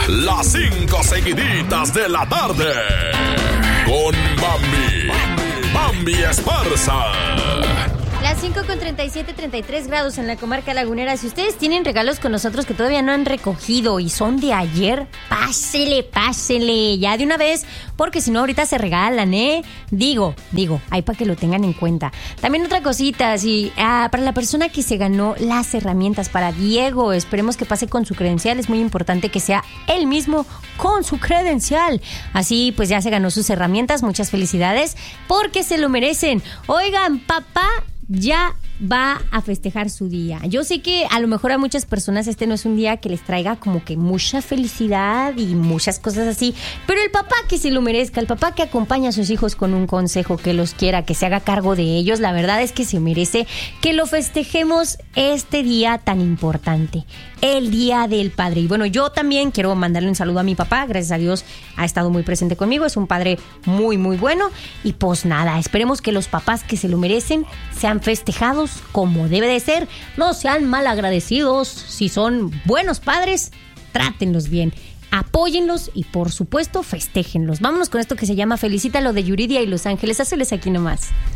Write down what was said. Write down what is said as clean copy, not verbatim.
las 5 seguiditas de la tarde. Con Bambi Esparza. Las 5:37, 33 en la comarca lagunera. Si ustedes tienen regalos con nosotros que todavía no han recogido y son de ayer, pásele, ya de una vez, porque si no ahorita se regalan, Digo, ahí para que lo tengan en cuenta. También otra cosita, para la persona que se ganó las herramientas, para Diego, esperemos que pase con su credencial, es muy importante que sea él mismo con su credencial. Así pues ya se ganó sus herramientas, muchas felicidades, porque se lo merecen. Oigan, papá ya va a festejar su día. Yo sé que a lo mejor a muchas personas este no es un día que les traiga como que mucha felicidad y muchas cosas así, pero el papá que se lo merezca, el papá que acompaña a sus hijos con un consejo, que los quiera, que se haga cargo de ellos, la verdad es que se merece que lo festejemos este día tan importante, el Día del Padre. Y bueno, yo también quiero mandarle un saludo a mi papá, gracias a Dios ha estado muy presente conmigo, es un padre muy muy bueno. Y pues nada, esperemos que los papás que se lo merecen sean festejados como debe de ser, no sean mal agradecidos. Si son buenos padres, trátenlos bien, apóyenlos y por supuesto festéjenlos. Vámonos con esto que se llama Felicítalo de Yuridia y Los Ángeles Azules aquí nomás.